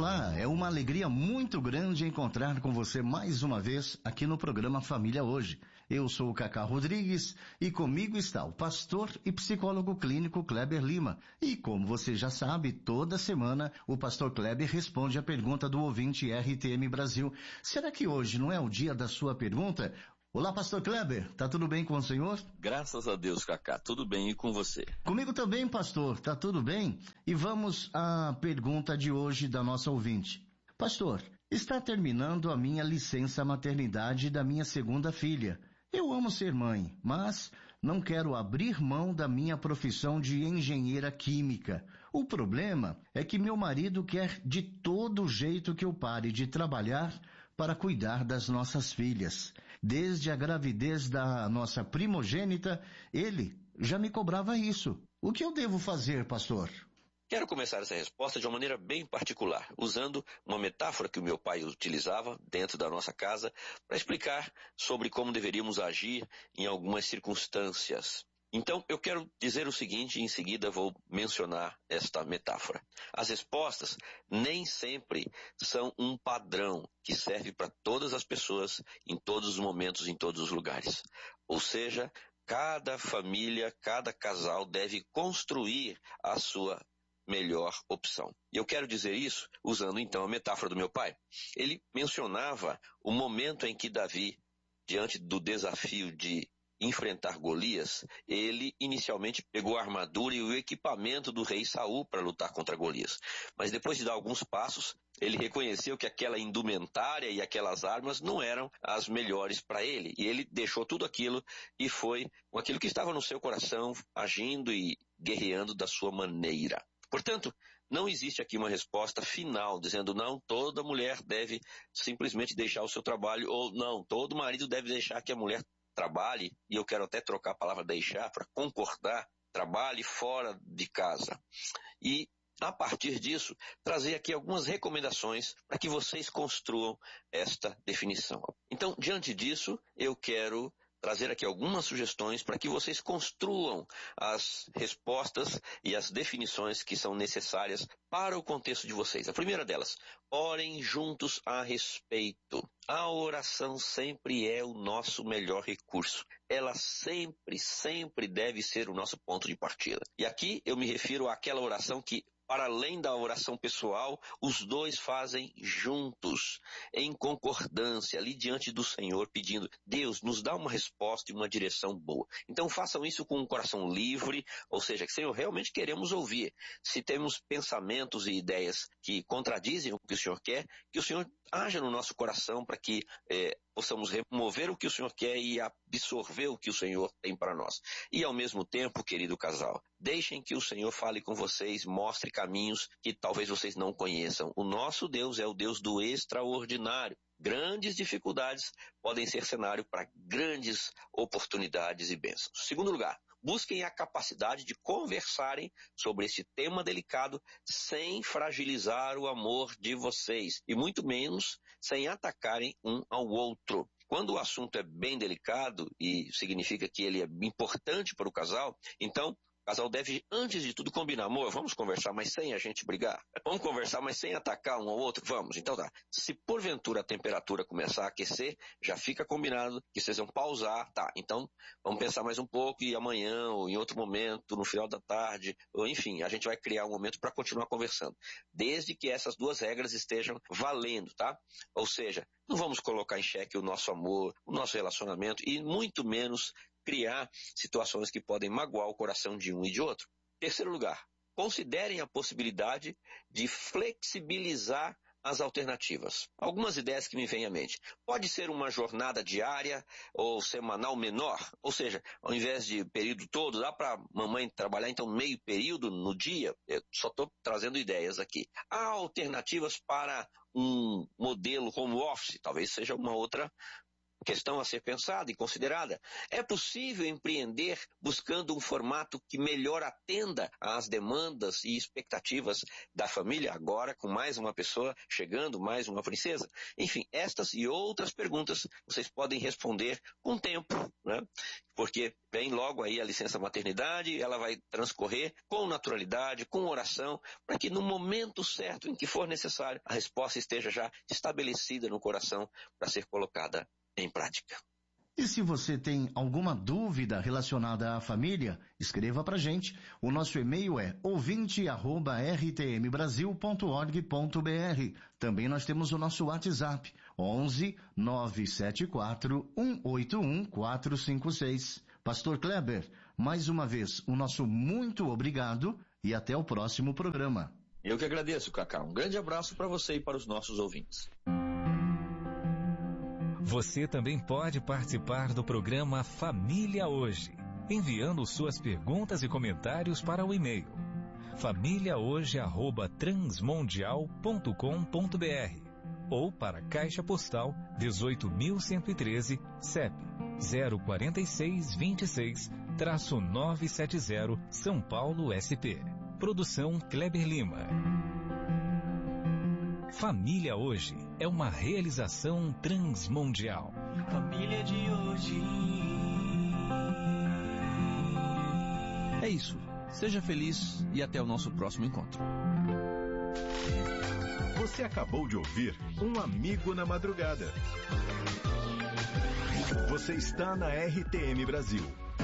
Olá, é uma alegria muito grande encontrar com você mais uma vez aqui no programa Família Hoje. Eu sou o Cacá Rodrigues e comigo está o pastor e psicólogo clínico Kleber Lima. E como você já sabe, toda semana o pastor Kleber responde a pergunta do ouvinte RTM Brasil. Será que hoje não é o dia da sua pergunta? Olá, pastor Kleber, tá tudo bem com o senhor? Graças a Deus, Cacá, tudo bem, e com você? Comigo também, pastor, tá tudo bem? E vamos à pergunta de hoje da nossa ouvinte. Pastor, está terminando a minha licença maternidade da minha segunda filha. Eu amo ser mãe, mas não quero abrir mão da minha profissão de engenheira química. O problema é que meu marido quer de todo jeito que eu pare de trabalhar para cuidar das nossas filhas. Desde a gravidez da nossa primogênita, ele já me cobrava isso. O que eu devo fazer, pastor? Quero começar essa resposta de uma maneira bem particular, usando uma metáfora que o meu pai utilizava dentro da nossa casa para explicar sobre como deveríamos agir em algumas circunstâncias. Então, eu quero dizer o seguinte e em seguida vou mencionar esta metáfora. As respostas nem sempre são um padrão que serve para todas as pessoas, em todos os momentos, em todos os lugares. Ou seja, cada família, cada casal deve construir a sua melhor opção. E eu quero dizer isso usando então a metáfora do meu pai. Ele mencionava o momento em que Davi, diante do desafio de enfrentar Golias, ele inicialmente pegou a armadura e o equipamento do rei Saul para lutar contra Golias. Mas depois de dar alguns passos, ele reconheceu que aquela indumentária e aquelas armas não eram as melhores para ele. E ele deixou tudo aquilo e foi com aquilo que estava no seu coração, agindo e guerreando da sua maneira. Portanto, não existe aqui uma resposta final, dizendo não, toda mulher deve simplesmente deixar o seu trabalho, ou não, todo marido deve deixar que a mulher trabalhe, e eu quero até trocar a palavra deixar para concordar, trabalhe fora de casa. E, a partir disso, trazer aqui algumas recomendações para que vocês construam esta definição. Então, diante disso, eu quero trazer aqui algumas sugestões para que vocês construam as respostas e as definições que são necessárias para o contexto de vocês. A primeira delas, orem juntos a respeito. A oração sempre é o nosso melhor recurso. Ela sempre deve ser o nosso ponto de partida. E aqui eu me refiro àquela oração que, para além da oração pessoal, os dois fazem juntos, em concordância, ali diante do Senhor, pedindo, Deus, nos dá uma resposta e uma direção boa. Então façam isso com um coração livre, ou seja, que Senhor, realmente queremos ouvir. Se temos pensamentos e ideias que contradizem o que o Senhor quer, que o Senhor haja no nosso coração para que possamos remover o que o Senhor quer e absorver o que o Senhor tem para nós. E ao mesmo tempo, querido casal, deixem que o Senhor fale com vocês, mostre caminhos que talvez vocês não conheçam. O nosso Deus é o Deus do extraordinário. Grandes dificuldades podem ser cenário para grandes oportunidades e bênçãos. Segundo lugar, busquem a capacidade de conversarem sobre este tema delicado sem fragilizar o amor de vocês e muito menos sem atacarem um ao outro. Quando o assunto é bem delicado e significa que ele é importante para o casal, então o casal deve, antes de tudo, combinar. Amor, vamos conversar, mas sem a gente brigar. Vamos conversar, mas sem atacar um ao outro? Vamos. Então tá. Se porventura a temperatura começar a aquecer, já fica combinado que vocês vão pausar. Tá, então vamos pensar mais um pouco e amanhã ou em outro momento, no final da tarde, ou enfim, a gente vai criar um momento para continuar conversando. Desde que essas duas regras estejam valendo, tá? Ou seja, não vamos colocar em xeque o nosso amor, o nosso relacionamento e muito menos criar situações que podem magoar o coração de um e de outro. Terceiro lugar, considerem a possibilidade de flexibilizar as alternativas. Algumas ideias que me vêm à mente. Pode ser uma jornada diária ou semanal menor, ou seja, ao invés de período todo, dá para mamãe trabalhar então meio período no dia? Eu só estou trazendo ideias aqui. Há alternativas para um modelo home office, talvez seja uma outra questão a ser pensada e considerada. É possível empreender buscando um formato que melhor atenda às demandas e expectativas da família, agora com mais uma pessoa chegando, mais uma princesa? Enfim, estas e outras perguntas vocês podem responder com tempo, né? Porque vem logo aí a licença maternidade, ela vai transcorrer com naturalidade, com oração, para que no momento certo em que for necessário, a resposta esteja já estabelecida no coração para ser colocada em prática. E se você tem alguma dúvida relacionada à família, escreva pra gente. O nosso e-mail é ouvinte@rtmbrasil.org.br. Também nós temos o nosso WhatsApp, 11 974 181 456. Pastor Kleber, mais uma vez, o nosso muito obrigado e até o próximo programa. Eu que agradeço, Cacá. Um grande abraço para você e para os nossos ouvintes. Você também pode participar do programa Família Hoje, enviando suas perguntas e comentários para o e-mail famíliahoje@transmundial.com.br ou para Caixa Postal 18.113, CEP 04626-970, São Paulo, SP. Produção Kleber Lima. Família Hoje é uma realização transmundial. Família de hoje. É isso. Seja feliz e até o nosso próximo encontro. Você acabou de ouvir Um Amigo na Madrugada. Você está na RTM Brasil.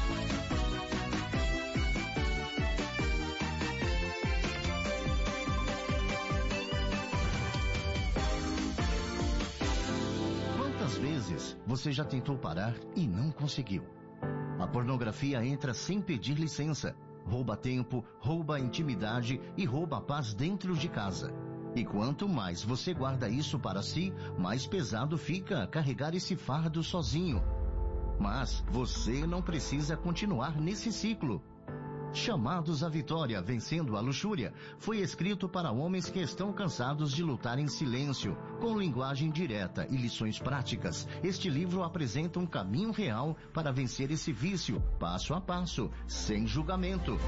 Vezes você já tentou parar e não conseguiu. A pornografia entra sem pedir licença, rouba tempo, rouba a intimidade e rouba a paz dentro de casa. E quanto mais você guarda isso para si, mais pesado fica carregar esse fardo sozinho. Mas você não precisa continuar nesse ciclo. Chamados à Vitória, Vencendo a Luxúria, foi escrito para homens que estão cansados de lutar em silêncio, com linguagem direta e lições práticas. Este livro apresenta um caminho real para vencer esse vício, passo a passo, sem julgamento.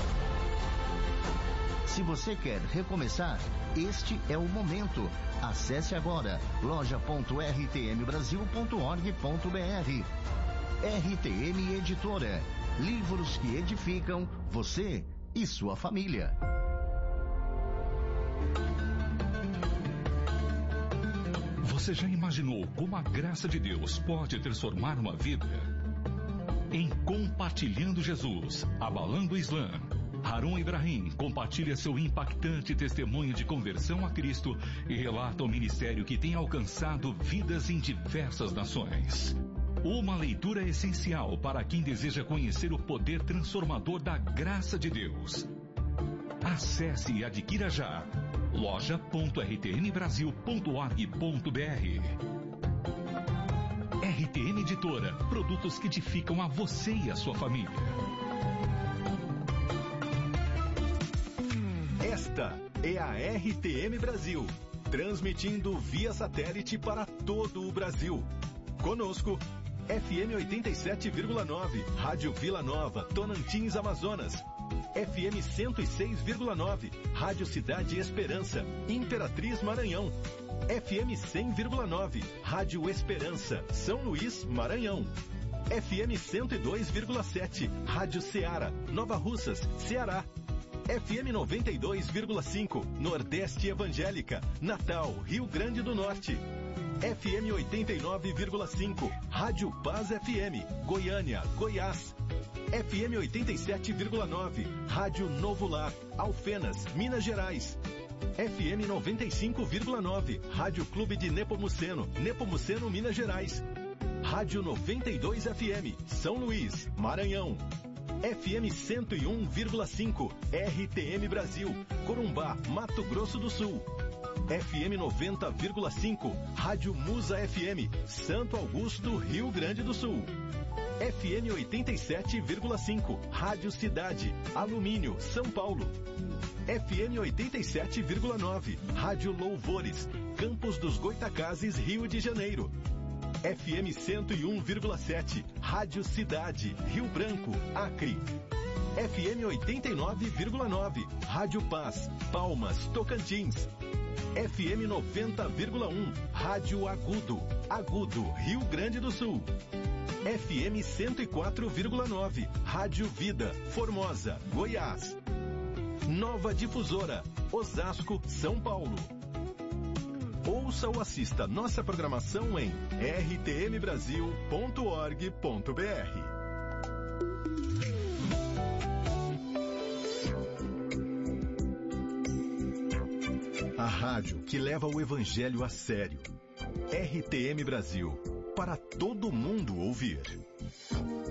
Se você quer recomeçar, este é o momento. Acesse agora loja.rtmbrasil.org.br. RTM Editora. Livros que edificam você e sua família. Você já imaginou como a graça de Deus pode transformar uma vida? Em Compartilhando Jesus, Abalando o Islã, Harun Ibrahim compartilha seu impactante testemunho de conversão a Cristo e relata o ministério que tem alcançado vidas em diversas nações. Uma leitura essencial para quem deseja conhecer o poder transformador da graça de Deus. Acesse e adquira já loja.rtmbrasil.org.br. RTM Editora, produtos que edificam a você e a sua família. Esta é a RTM Brasil, transmitindo via satélite para todo o Brasil. Conosco, FM 87,9, Rádio Vila Nova, Tonantins, Amazonas. FM 106,9, Rádio Cidade Esperança, Imperatriz, Maranhão. FM 100,9, Rádio Esperança, São Luís, Maranhão. FM 102,7, Rádio Ceará, Nova Russas, Ceará. FM 92,5, Nordeste Evangélica, Natal, Rio Grande do Norte. FM 89,5, Rádio Paz FM, Goiânia, Goiás. FM 87,9, Rádio Novo Lar, Alfenas, Minas Gerais. FM 95,9, Rádio Clube de Nepomuceno, Nepomuceno, Minas Gerais. Rádio 92 FM, São Luís, Maranhão. FM 101,5, RTM Brasil, Corumbá, Mato Grosso do Sul. FM 90,5, Rádio Musa FM, Santo Augusto, Rio Grande do Sul. FM 87,5, Rádio Cidade, Alumínio, São Paulo. FM 87,9, Rádio Louvores, Campos dos Goitacazes, Rio de Janeiro. FM 101,7, Rádio Cidade, Rio Branco, Acre. FM 89,9, Rádio Paz, Palmas, Tocantins. FM 90,1, Rádio Agudo, Rio Grande do Sul. FM 104,9, Rádio Vida, Formosa, Goiás. Nova Difusora, Osasco, São Paulo. Ouça ou assista nossa programação em rtmbrasil.org.br. A rádio que leva o evangelho a sério. RTM Brasil, para todo mundo ouvir.